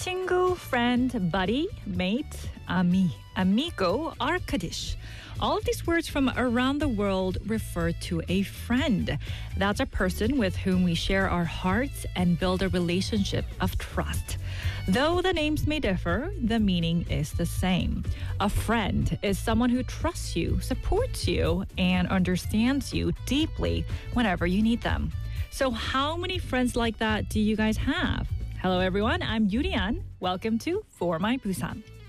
친구, friend, buddy, mate, amigo, are Kaddish. All of these words from around the world refer to a friend. That's a person with whom we share our hearts and build a relationship of trust. Though the names may differ, the meaning is the same. A friend is someone who trusts you, supports you, and understands you deeply whenever you need them. So how many friends like that do you guys have? Hello, everyone. I'm Yurian. Welcome to For My Busan.